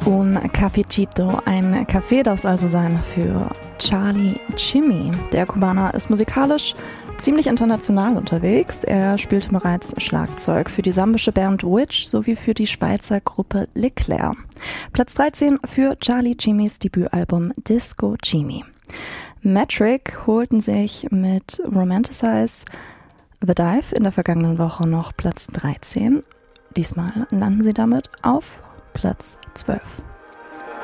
Un cafecito, ein Kaffee darf es also sein für Charlie Chimmy. Der Kubaner ist musikalisch ziemlich international unterwegs. Er spielte bereits Schlagzeug für die sambische Band Witch sowie für die Schweizer Gruppe Leclerc. Platz 13 für Charlie Chimmys Debütalbum Disco Chimmy. Metric holten sich mit Romanticize The Dive in der vergangenen Woche noch Platz 13. Diesmal landen sie damit auf Platz 12.